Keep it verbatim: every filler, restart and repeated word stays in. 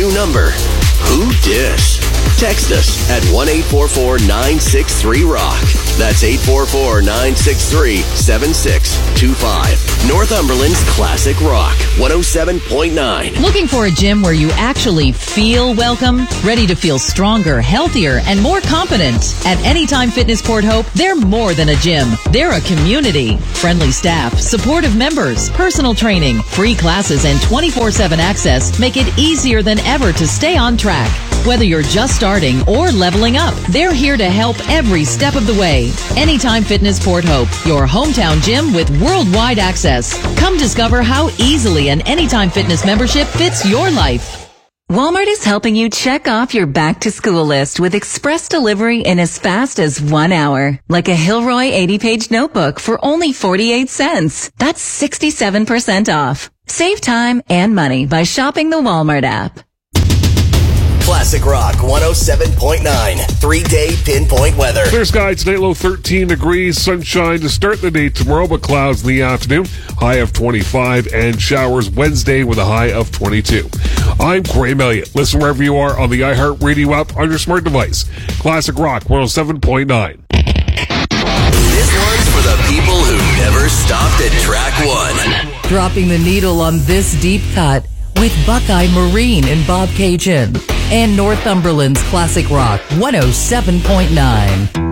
new number. Who dis? Text us at one eight four four nine six three rock. That's eight four four nine six three seven six two five. Northumberland's Classic Rock one oh seven point nine. Looking for a gym where you actually feel welcome? Ready to feel stronger, healthier, and more confident? At Anytime Fitness Port Hope, they're more than a gym. They're a community. Friendly staff, supportive members, personal training, free classes, and twenty-four seven access make it easier than ever to stay on track. Whether you're just starting or leveling up, they're here to help every step of the way. Anytime Fitness Port Hope, your hometown gym with worldwide access. Come discover how easily an Anytime Fitness membership fits your life. Walmart is helping you check off your back-to-school list with express delivery in as fast as one hour. Like a Hilroy eighty-page notebook for only forty-eight cents. That's sixty-seven percent off. Save time and money by shopping the Walmart app. Classic Rock one oh seven point nine. Three-day pinpoint weather. Clear skies tonight, low thirteen degrees. Sunshine to start the day tomorrow, but clouds in the afternoon. High of twenty-five, and showers Wednesday with a high of twenty-two. I'm Graham Elliott. Listen wherever you are on the iHeartRadio app on your smart device. Classic Rock one oh seven point nine. This one's for the people who never stopped at track one. Dropping the needle on this deep cut with Buckeye Marine and Bob Cajun. And Northumberland's Classic Rock one oh seven point nine.